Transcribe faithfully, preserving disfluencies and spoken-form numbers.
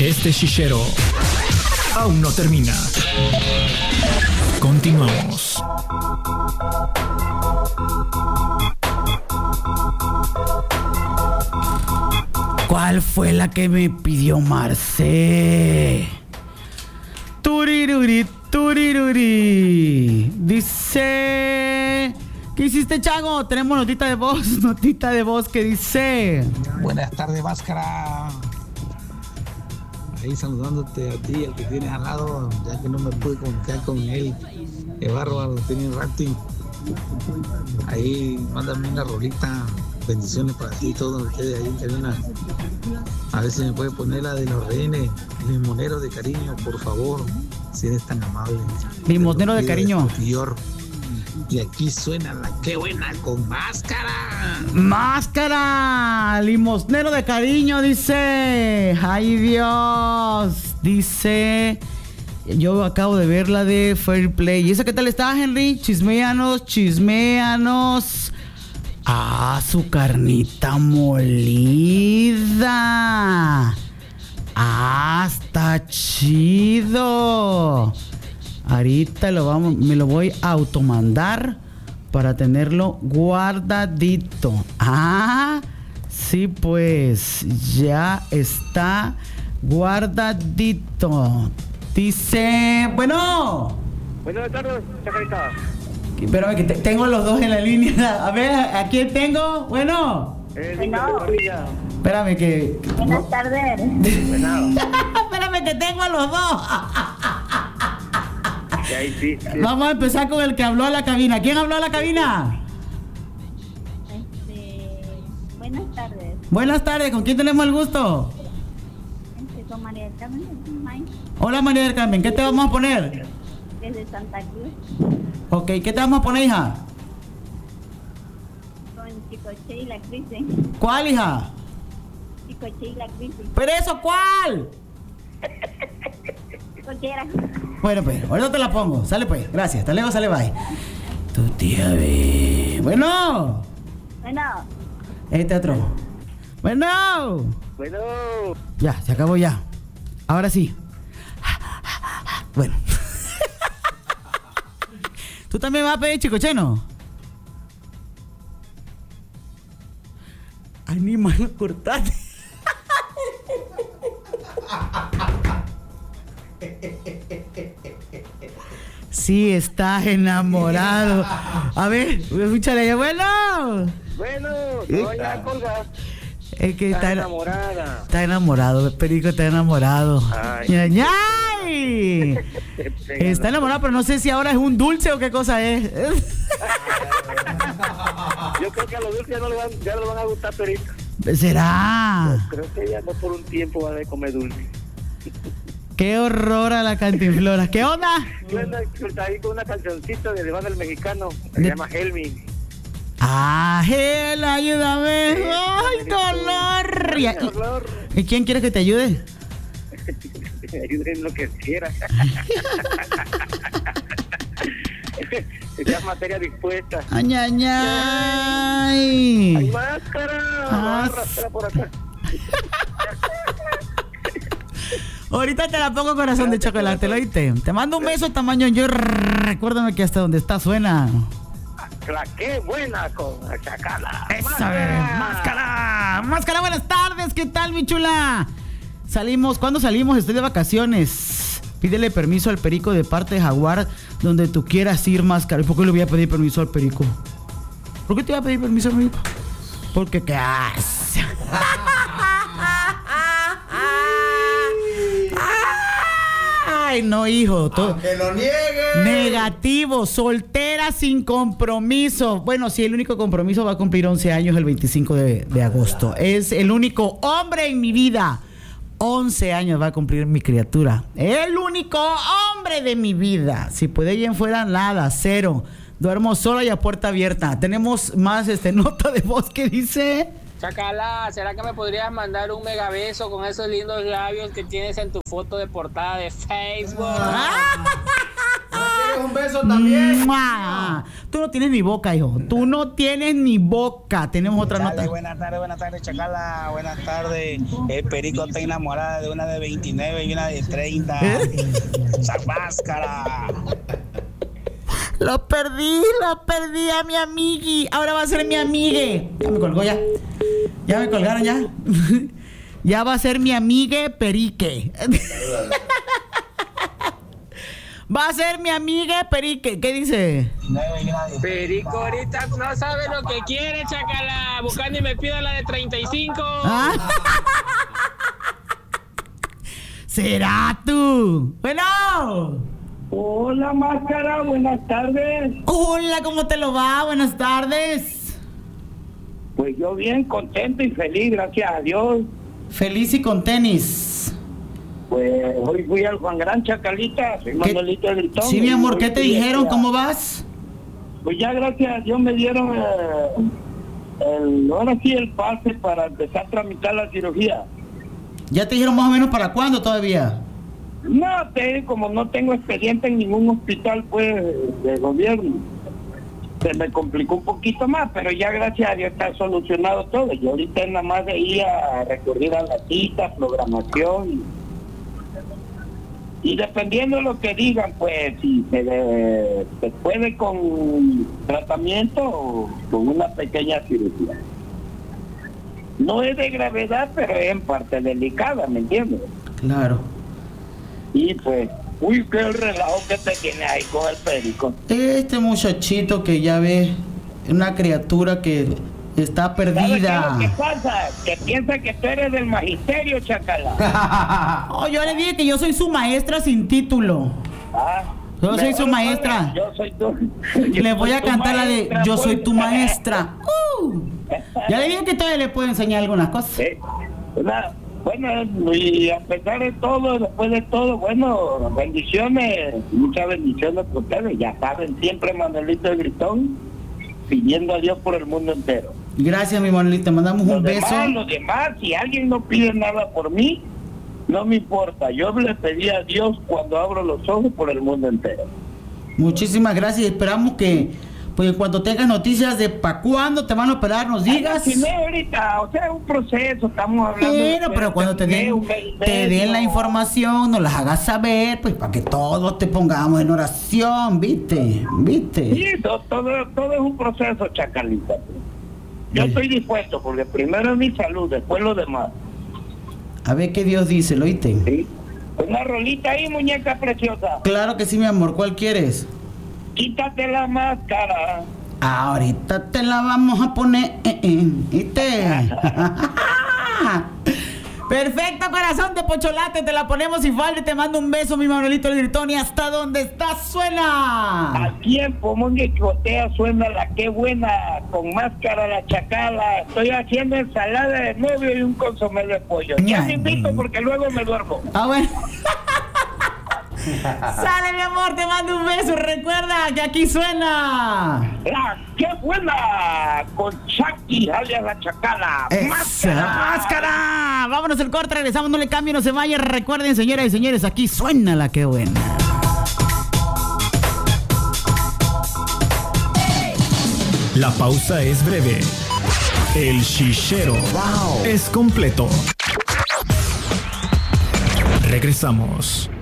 Este chichero aún no termina. Continuamos. ¿Cuál fue la que me pidió Marce? Turiruri, turiruri. Dice... ¿Qué hiciste, Chago? Tenemos notita de voz, notita de voz que dice... Buenas tardes, Máscara. Ahí saludándote a ti, el que tienes al lado, ya que no me pude comunicar con él. Qué bárbaro, tiene un rato. Ahí, mándame una rolita. Bendiciones para ti y todos ustedes ahí en cabina. A ver si me puede poner la de los rehenes, limonero de cariño, por favor, si eres tan amable. Limonero de cariño. Y aquí suena la que buena con Máscara. Máscara, limosnero de cariño, dice. Ay, Dios. Dice. Yo acabo de ver la de Fair Play. ¿Y esa qué tal está, Henry? Chisméanos, chisméanos. Ah, su carnita molida. Ah, está chido. Ahorita lo vamos, me lo voy a automandar para tenerlo guardadito. Ah, sí, pues ya está guardadito. Dice, bueno. Buenas tardes, Chacarita. Espérame que te, tengo los dos en la línea. A ver, ¿a quién tengo? Bueno. Eh, Bueno. Espérame que... Buenas tardes. Espérame que tengo a los dos. Ahí sí, sí. Vamos a empezar con el que habló a la cabina. ¿Quién habló a la cabina? Este, buenas tardes. Buenas tardes, ¿con quién tenemos el gusto? Este, con María del Carmen de Tumay, Hola María del Carmen, ¿qué te vamos a poner? desde Santa Cruz, Ok, ¿qué te vamos a poner, hija? con Chicoche y la crisis. ¿Cuál, hija? Chicoche y la crisis. ¿Pero eso cuál? Cualquiera. Bueno, pues, ahorita te la pongo. Sale pues, gracias. Hasta luego, sale, bye. Tu tía ve. Bueno. Bueno, Este otro. Bueno. Bueno, Ya, se acabó ya. Ahora sí. Bueno. ¿Tú también vas a pedir chicocheno? Ay, ni mano, cortate. Sí, estás enamorado. A ver, escúchale ya. Bueno. bueno, no, ya colga. Es que Está está, enamorada. está enamorado, el perico está enamorado. Ay. Ña, ñay. Está enamorado, pero no sé si ahora es un dulce o qué cosa es. Yo creo que a los dulces ya no le van, ya no le van a gustar perico. ¿Será? Creo que ya no por un tiempo va a de comer dulce. Qué horror a la cantinflora. ¿Qué onda? Yo ando ahí con una cancioncita de banda del mexicano, se De- llama Helmi. Ah, Gel, ayúdame. Ay, dolor. ¿Y, Dolor. y- ¿y quién quiere que te ayude? Ayuden en lo que quiera. Ya materia dispuesta. Ay, ay, ¡Ay, ay. Máscara! Ah, Arrastra por acá. Ahorita te la pongo corazón de chocolate, ¿lo oíste? Te mando un beso tamaño. Yo recuérdame que hasta donde está suena. La que buena con la chacala. Esa es, máscara. Máscara, buenas tardes. ¿Qué tal, mi chula? Salimos, ¿cuándo salimos? Estoy de vacaciones. Pídele permiso al perico de parte de Jaguar donde tú quieras ir, Máscara. ¿Y por qué le voy a pedir permiso al perico? ¿Por qué te voy a pedir permiso al perico? Porque qué haces. Ay, no, hijo. Todo... ¡Que lo niegue! Negativo, soltera sin compromiso. Bueno, sí, el único compromiso va a cumplir once años el veinticinco de, de agosto. Es el único hombre en mi vida. once años va a cumplir mi criatura. El único hombre de mi vida. Si puede ir en fuera, nada, cero. Duermo sola y a puerta abierta. Tenemos más este nota de voz que dice... Chacala, ¿será que me podrías mandar un mega beso con esos lindos labios que tienes en tu foto de portada de Facebook? ¡Ah! un beso también. ¡Mua! Tú no tienes ni boca, hijo. Tú no tienes ni boca. Tenemos otra Dale, nota. buenas tardes, buenas tardes, Chacala. Buenas tardes. El perico está enamorada de una de veintinueve y una de treinta. ¡Esa máscara! Lo perdí, lo perdí a mi amigui. Ahora va a ser mi amigue. Ya me colgó ya. Ya me colgaron ya. Ya va a ser mi amigue Perique. Va a ser mi amigue Perique. ¿Qué dice? Perico ahorita no sabe lo que quiere, Chacala. Buscando y me pida la de treinta y cinco. ¿Ah? ¿Será tú? Bueno. Hola, máscara, buenas tardes. Hola, ¿cómo te lo va? Buenas tardes. Pues yo bien contento y feliz, gracias a Dios. Feliz y con tenis. Pues hoy fui al Juan Gran Chacalita, soy Manuelito del Gritón. Sí, mi amor, ¿qué te Hoy fui dijeron? a- ¿Cómo vas? Pues ya gracias a Dios me dieron eh, el, ahora sí el pase para empezar a tramitar la cirugía. ¿Ya te dijeron más o menos para cuándo todavía? No, te, como no tengo expediente en ningún hospital pues de gobierno, se me complicó un poquito más, pero ya gracias a Dios está solucionado todo. Yo ahorita es nada más de ir a recurrir a la cita, programación y, y dependiendo de lo que digan, pues si se, de- se puede con tratamiento o con una pequeña cirugía. No es de gravedad, pero es en parte delicada, ¿me entiendes? Claro. Y pues, uy, qué relajo que te tiene ahí con el perico. Este muchachito que ya ves, una criatura que está ¿Sabes qué es lo perdida. que pasa? Que piensa que tú eres del magisterio, Chacala. Oh, yo le dije que yo soy su maestra sin título. Ah, Yo soy su mejor maestra. ponle, Yo soy tu. Y le yo voy soy a tu cantar la de maestra, Yo soy pues. tu maestra. Uh. Ya le dije que todavía le puedo enseñar algunas cosas. Sí. Una- Bueno, y a pesar de todo, después de todo, bueno, bendiciones, muchas bendiciones por ustedes. Ya saben, siempre Manuelito el Gritón, pidiendo a Dios por el mundo entero. Gracias, mi Manuelito. Te mandamos Los un beso. demás, los demás, si alguien no pide nada por mí, no me importa. Yo le pedí a Dios cuando abro los ojos por el mundo entero. Muchísimas gracias. Esperamos que, pues, cuando tengas noticias de para cuándo te van a operar, nos digas. Si no, ahorita, o sea, es un proceso, estamos hablando. Bueno, de- pero cuando te den, un mes y te den la medio. información, nos las hagas saber, pues para que todos te pongamos en oración, ¿viste? ¿Viste? Sí, to- todo, todo es un proceso, Chacalita. Yo Sí. estoy dispuesto, porque primero es mi salud, después lo demás. A ver qué Dios dice, ¿lo oíste? ¿Sí? Una rolita ahí, muñeca preciosa. Claro que sí, mi amor. ¿Cuál quieres? Quítate la máscara. Ahorita te la vamos a poner, eh, eh, ¿viste? Perfecto, corazón de pocholate, te la ponemos sin falta y te mando un beso, mi Manuelito el Gritón, y hasta donde estás suena. Aquí en Pomón de Chicotea suena la que buena, con máscara la Chacala. Estoy haciendo ensalada de novio y un consomé de pollo. Ya Ay. te invito porque luego me duermo. Ah, bueno. Sale, mi amor, te mando un beso. Recuerda que aquí suena. La que buena, con Chucky, alias la Chacala. Esa Máscara. máscara. Vámonos el corte, regresamos, no le cambie, no se vaya. Recuerden, señoras y señores, aquí suena la que buena. La pausa es breve. El chichero es completo. Regresamos.